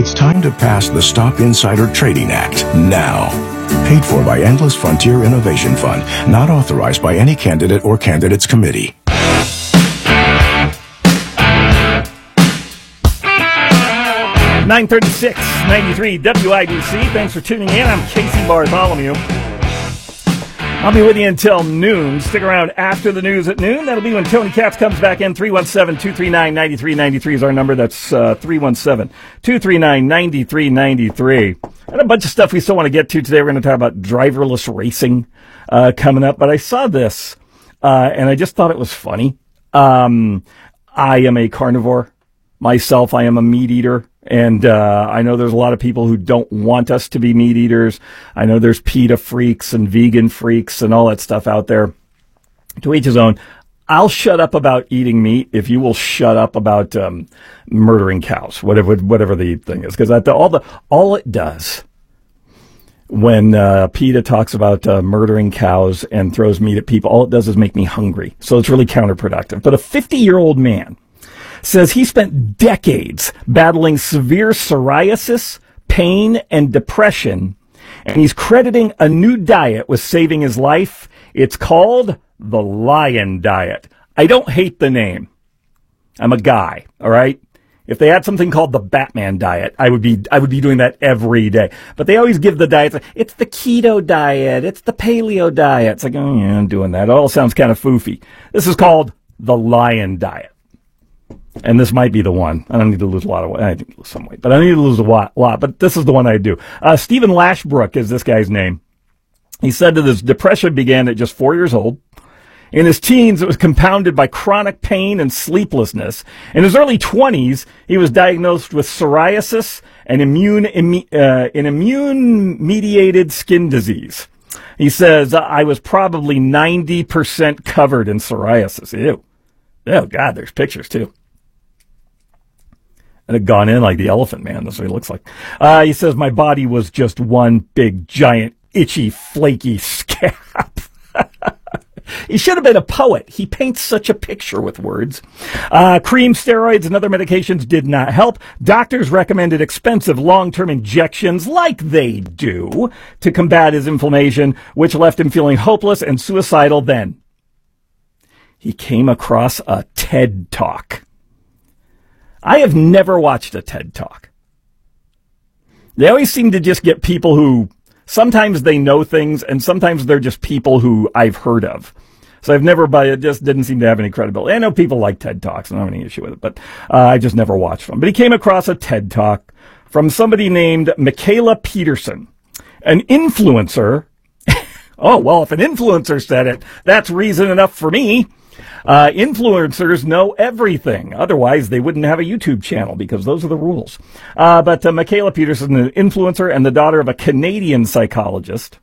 It's time to pass the Stop Insider Trading Act now. Paid for by Endless Frontier Innovation Fund, not authorized by any candidate or candidates committee. 936, 93 WIBC. Thanks for tuning in. I'm Casey Bartholomew. I'll be with you until noon. Stick around after the news at noon. That'll be when Tony Katz comes back in. 317-239-9393 is our number. That's 317-239-9393. And a bunch of stuff we still want to get to today. We're going to talk about driverless racing coming up. But I saw this, and I just thought it was funny. I am a carnivore. Myself, I am a meat eater. And I know there's a lot of people who don't want us to be meat eaters. I know there's PETA freaks and vegan freaks and all that stuff out there. To each his own. I'll shut up about eating meat if you will shut up about murdering cows, whatever the thing is. Because all it does when PETA talks about murdering cows and throws meat at people, all it does is make me hungry. So it's really counterproductive. But a 50-year-old man says he spent decades battling severe psoriasis, pain, and depression, and he's crediting a new diet with saving his life. It's called the Lion Diet. I don't hate the name. I'm a guy, all right? If they had something called the Batman Diet, I would be doing that every day. But they always give the diets. It's the keto diet. It's the paleo diet. It's like, oh yeah, I'm doing that. It all sounds kind of foofy. This is called the Lion Diet. And this might be the one. I don't need to lose a lot of weight. I need to lose some weight, but I need to lose a lot. But this is the one I do. Stephen Lashbrook is this guy's name. He said that his depression began at just 4 years old. In his teens, it was compounded by chronic pain and sleeplessness. In his early 20s, he was diagnosed with psoriasis and immune-mediated skin disease. He says, I was probably 90% covered in psoriasis. Ew. Oh, God, there's pictures, too. And it gone in like the Elephant Man. That's what he looks like. He says, my body was just one big, giant, itchy, flaky scab. He should have been a poet. He paints such a picture with words. Cream, steroids, and other medications did not help. Doctors recommended expensive long-term injections, like they do, to combat his inflammation, which left him feeling hopeless and suicidal. Then he came across a TED Talk. I have never watched a TED Talk. They always seem to just get people who, sometimes they know things, and sometimes they're just people who I've heard of. So but it just didn't seem to have any credibility. I know people like TED Talks, and I don't have any issue with it, but I just never watched them. But he came across a TED Talk from somebody named Mikhaila Peterson, an influencer. Oh, well, if an influencer said it, that's reason enough for me. Influencers know everything. Otherwise, they wouldn't have a YouTube channel because those are the rules. But Mikhaila Peterson, an influencer and the daughter of a Canadian psychologist,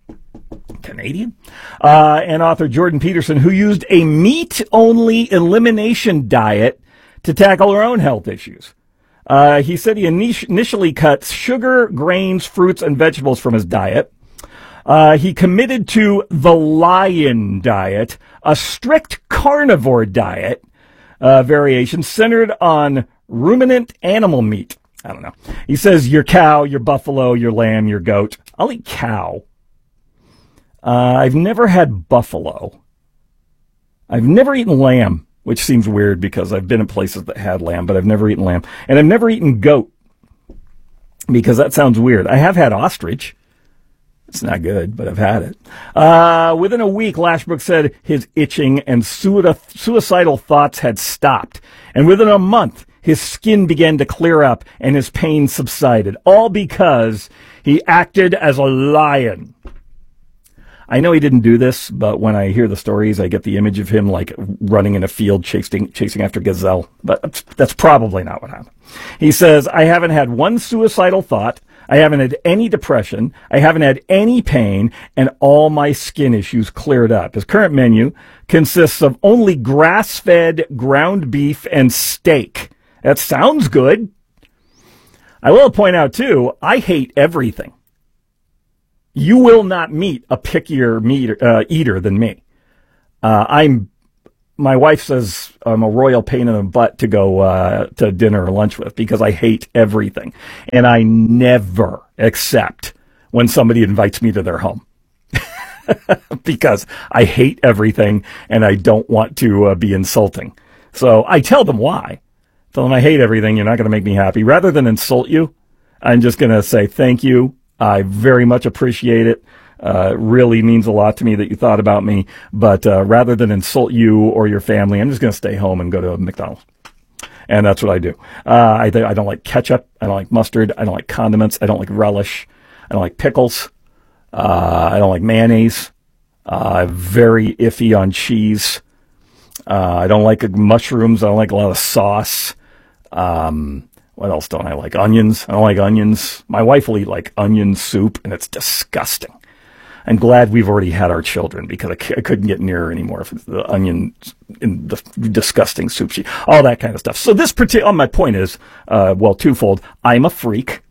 and author Jordan Peterson, who used a meat-only elimination diet to tackle her own health issues. He said he initially cut sugar, grains, fruits, and vegetables from his diet. He committed to the Lion Diet, a strict carnivore diet variation centered on ruminant animal meat. I don't know. He says your cow, your buffalo, your lamb, your goat. I'll eat cow. I've never had buffalo. I've never eaten lamb, which seems weird because I've been in places that had lamb, but I've never eaten lamb. And I've never eaten goat because that sounds weird. I have had ostrich. It's not good, but I've had it. Within a week, Lashbrook said his itching and suicidal thoughts had stopped. And within a month, his skin began to clear up and his pain subsided. All because he acted as a lion. I know he didn't do this, but when I hear the stories, I get the image of him like running in a field chasing after gazelle. But that's probably not what happened. He says, I haven't had one suicidal thought. I haven't had any depression. I haven't had any pain, and all my skin issues cleared up. His current menu consists of only grass-fed ground beef and steak. That sounds good. I will point out, too, I hate everything. You will not meet a pickier eater than me. my wife says I'm a royal pain in the butt to go to dinner or lunch with because I hate everything. And I never accept when somebody invites me to their home because I hate everything and I don't want to be insulting. So I tell them why. Tell them I hate everything. You're not going to make me happy. Rather than insult you, I'm just going to say thank you. I very much appreciate it. It really means a lot to me that you thought about me. But rather than insult you or your family, I'm just going to stay home and go to McDonald's. And that's what I do. I don't like ketchup. I don't like mustard. I don't like condiments. I don't like relish. I don't like pickles. I don't like mayonnaise. I'm very iffy on cheese. I don't like mushrooms. I don't like a lot of sauce. What else don't I like? Onions. I don't like onions. My wife will eat like onion soup, and it's disgusting. I'm glad we've already had our children because I couldn't get near her anymore if it's the onion in the disgusting soup sheet, all that kind of stuff. So this particular, my point is, twofold. I'm a freak,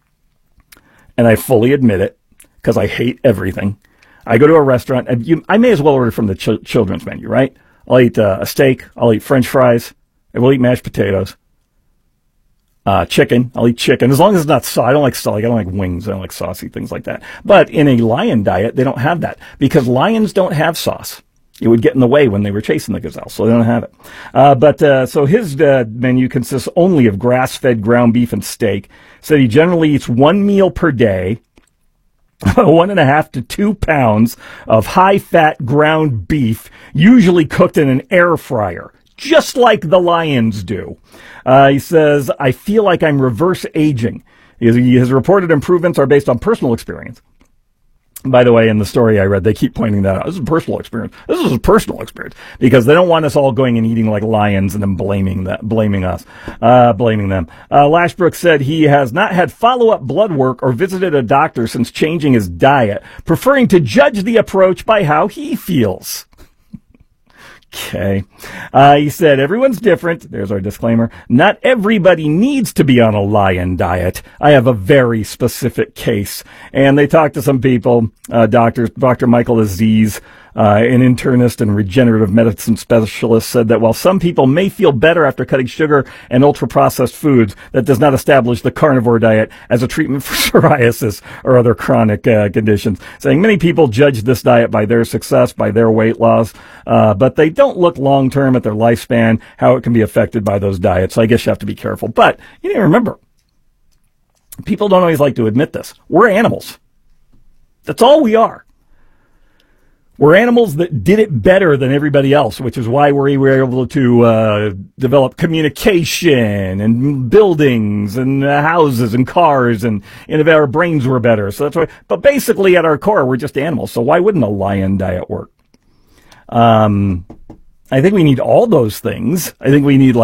and I fully admit it because I hate everything. I go to a restaurant, and I may as well order from the children's menu, right? I'll eat a steak. I'll eat French fries. I will eat mashed potatoes. Chicken. I'll eat chicken as long as it's not sauce. I don't like wings. I don't like saucy things like that. But in a lion diet, they don't have that because lions don't have sauce. It would get in the way when they were chasing the gazelle, so they don't have it. So his menu consists only of grass-fed ground beef and steak. So he generally eats one meal per day, 1.5 to 2 pounds of high-fat ground beef, usually cooked in an air fryer, just like the lions do. He says, I feel like I'm reverse aging. His reported improvements are based on personal experience. By the way, in the story I read, they keep pointing that out. This is personal experience. This is a personal experience because they don't want us all going and eating like lions and then blaming them. Lashbrook said he has not had follow-up blood work or visited a doctor since changing his diet, preferring to judge the approach by how he feels. Okay. He said, everyone's different. There's our disclaimer. Not everybody needs to be on a lion diet. I have a very specific case. And they talked to some people, doctors. Dr. Michael Aziz, an internist and regenerative medicine specialist, said that while some people may feel better after cutting sugar and ultra-processed foods, that does not establish the carnivore diet as a treatment for psoriasis or other chronic conditions. Saying many people judge this diet by their success, by their weight loss, but they don't look long-term at their lifespan, how it can be affected by those diets. So I guess you have to be careful. But you need to remember, people don't always like to admit this. We're animals. That's all we are. We're animals that did it better than everybody else, which is why we were able to develop communication and buildings and houses and cars, and our brains were better. So that's why. But basically, at our core, we're just animals. So why wouldn't a lion diet work? I think we need all those things. I think we need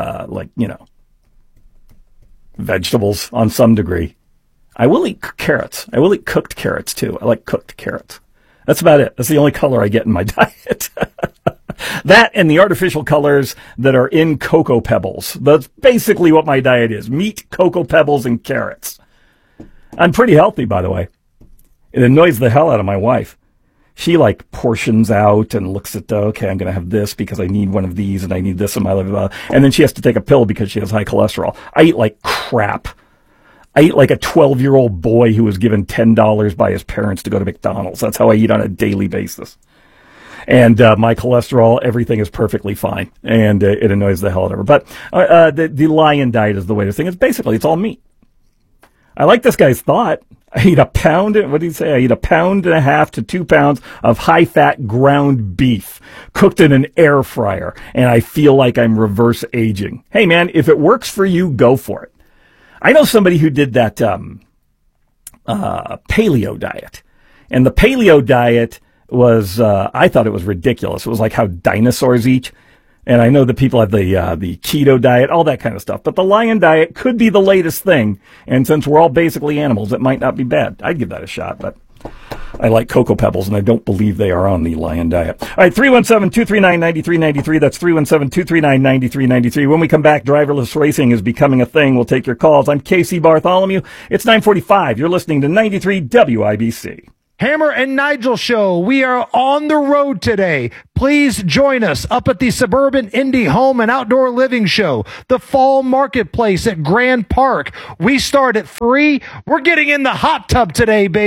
vegetables on some degree. I will eat carrots. I will eat cooked carrots too. I like cooked carrots. That's about it. That's the only color I get in my diet. That and the artificial colors that are in Cocoa Pebbles. That's basically what my diet is. Meat, Cocoa Pebbles, and carrots. I'm pretty healthy, by the way. It annoys the hell out of my wife. She portions out and looks at okay, I'm going to have this because I need one of these and I need this in my life. And then she has to take a pill because she has high cholesterol. I eat like crap. I eat like a 12-year-old boy who was given $10 by his parents to go to McDonald's. That's how I eat on a daily basis. And my cholesterol, everything is perfectly fine. And it annoys the hell out of her. But the lion diet is the way to think. It's all meat. I like this guy's thought. I eat a pound, what did he say? I eat 1.5 to 2 pounds of high-fat ground beef cooked in an air fryer. And I feel like I'm reverse aging. Hey, man, if it works for you, go for it. I know somebody who did that paleo diet. And the paleo diet was, I thought it was ridiculous. It was like how dinosaurs eat. And I know that people have the keto diet, all that kind of stuff. But the lion diet could be the latest thing. And since we're all basically animals, it might not be bad. I'd give that a shot, but I like Cocoa Pebbles, and I don't believe they are on the lion diet. All right, 317-239-9393. That's 317-239-9393. When we come back, driverless racing is becoming a thing. We'll take your calls. I'm Casey Bartholomew. It's 9:45. You're listening to 93 WIBC. Hammer and Nigel Show. We are on the road today. Please join us up at the Suburban Indie Home and Outdoor Living Show, the Fall Marketplace at Grand Park. We start at 3. We're getting in the hot tub today, baby.